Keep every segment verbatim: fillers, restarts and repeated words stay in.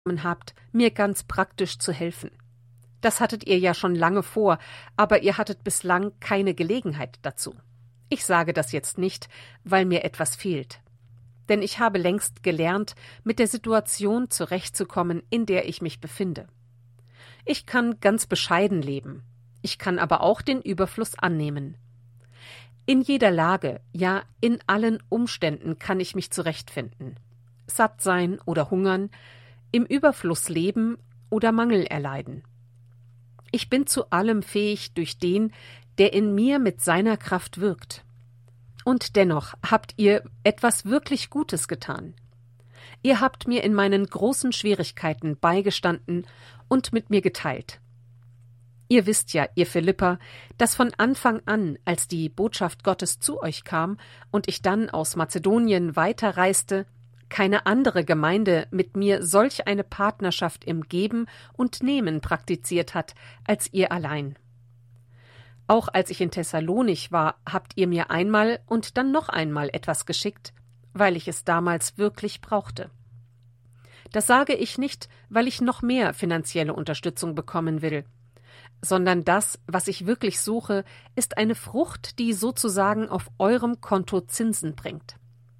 habt, mir ganz praktisch zu helfen. Das hattet ihr ja schon lange vor, aber ihr hattet bislang keine Gelegenheit dazu. Ich sage das jetzt nicht, weil mir etwas fehlt. Denn ich habe längst gelernt, mit der Situation zurechtzukommen, in der ich mich befinde. Ich kann ganz bescheiden leben. Ich kann aber auch den Überfluss annehmen. In jeder Lage, ja in allen Umständen kann ich mich zurechtfinden. Satt sein oder hungern, im Überfluss leben oder Mangel erleiden. Ich bin zu allem fähig durch den, der in mir mit seiner Kraft wirkt. Und dennoch habt ihr etwas wirklich Gutes getan. Ihr habt mir in meinen großen Schwierigkeiten beigestanden und mit mir geteilt. Ihr wisst ja, ihr Philipper, dass von Anfang an, als die Botschaft Gottes zu euch kam und ich dann aus Mazedonien weiterreiste, keine andere Gemeinde mit mir solch eine Partnerschaft im Geben und Nehmen praktiziert hat, als ihr allein. Auch als ich in Thessalonich war, habt ihr mir einmal und dann noch einmal etwas geschickt, weil ich es damals wirklich brauchte. Das sage ich nicht, weil ich noch mehr finanzielle Unterstützung bekommen will, sondern das, was ich wirklich suche, ist eine Frucht, die sozusagen auf eurem Konto Zinsen bringt.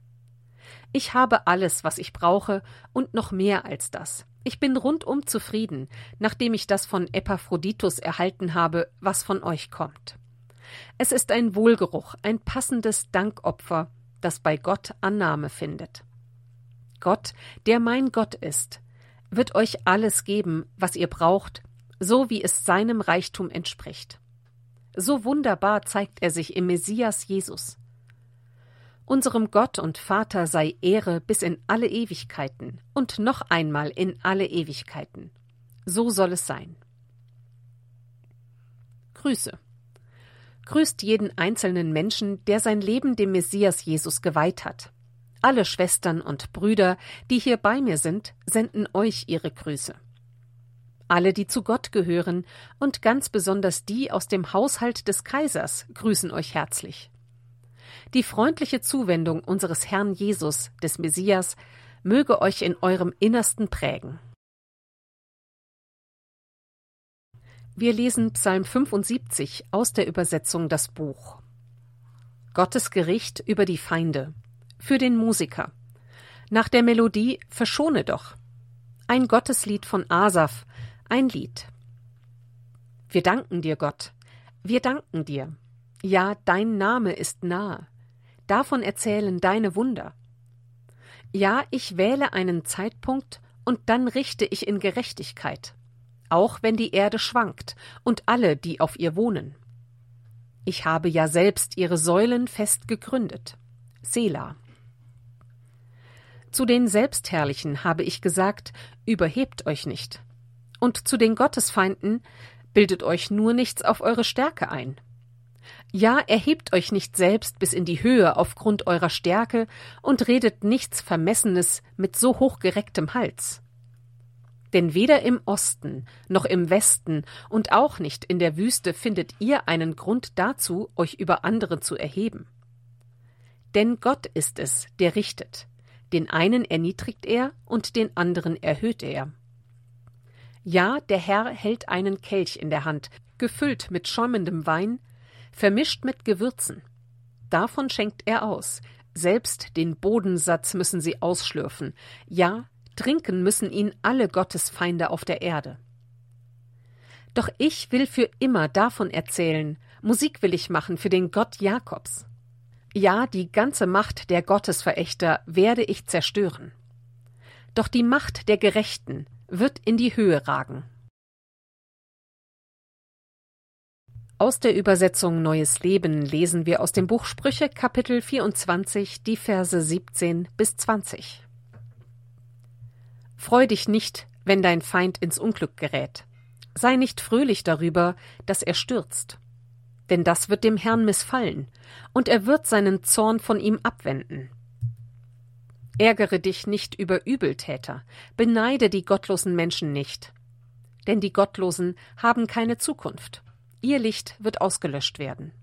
Ich habe alles, was ich brauche und noch mehr als das. Ich bin rundum zufrieden, nachdem ich das von Epaphroditus erhalten habe, was von euch kommt. Es ist ein Wohlgeruch, ein passendes Dankopfer, das bei Gott Annahme findet. Gott, der mein Gott ist, wird euch alles geben, was ihr braucht, so wie es seinem Reichtum entspricht. So wunderbar zeigt er sich im Messias Jesus. Unserem Gott und Vater sei Ehre bis in alle Ewigkeiten und noch einmal in alle Ewigkeiten. So soll es sein. Grüße. Grüßt jeden einzelnen Menschen, der sein Leben dem Messias Jesus geweiht hat. Alle Schwestern und Brüder, die hier bei mir sind, senden euch ihre Grüße. Alle, die zu Gott gehören und ganz besonders die aus dem Haushalt des Kaisers, grüßen euch herzlich. Die freundliche Zuwendung unseres Herrn Jesus, des Messias, möge euch in eurem Innersten prägen. Wir lesen Psalm fünfundsiebzig aus der Übersetzung Das Buch. Gottes Gericht über die Feinde. Für den Musiker. Nach der Melodie Verschone doch. Ein Gotteslied von Asaf, ein Lied. Wir danken dir, Gott. Wir danken dir. Ja, dein Name ist nahe. Davon erzählen deine Wunder. Ja, ich wähle einen Zeitpunkt und dann richte ich in Gerechtigkeit, auch wenn die Erde schwankt und alle, die auf ihr wohnen. Ich habe ja selbst ihre Säulen fest gegründet. Selah. Zu den Selbstherrlichen habe ich gesagt, überhebt euch nicht. Und zu den Gottesfeinden, bildet euch nur nichts auf eure Stärke ein. Ja, erhebt euch nicht selbst bis in die Höhe aufgrund eurer Stärke und redet nichts Vermessenes mit so hochgerecktem Hals. Denn weder im Osten noch im Westen und auch nicht in der Wüste findet ihr einen Grund dazu, euch über andere zu erheben. Denn Gott ist es, der richtet. Den einen erniedrigt er und den anderen erhöht er. Ja, der Herr hält einen Kelch in der Hand, gefüllt mit schäumendem Wein, vermischt mit Gewürzen. Davon schenkt er aus. Selbst den Bodensatz müssen sie ausschlürfen. Ja, trinken müssen ihn alle Gottesfeinde auf der Erde. Doch ich will für immer davon erzählen, Musik will ich machen für den Gott Jakobs. Ja, die ganze Macht der Gottesverächter werde ich zerstören. Doch die Macht der Gerechten wird in die Höhe ragen. Aus der Übersetzung Neues Leben lesen wir aus dem Buch Sprüche, Kapitel vierundzwanzig, die Verse siebzehn bis zwanzig. Freu dich nicht, wenn dein Feind ins Unglück gerät. Sei nicht fröhlich darüber, dass er stürzt. Denn das wird dem Herrn missfallen, und er wird seinen Zorn von ihm abwenden. Ärgere dich nicht über Übeltäter, beneide die gottlosen Menschen nicht. Denn die Gottlosen haben keine Zukunft. Ihr Licht wird ausgelöscht werden.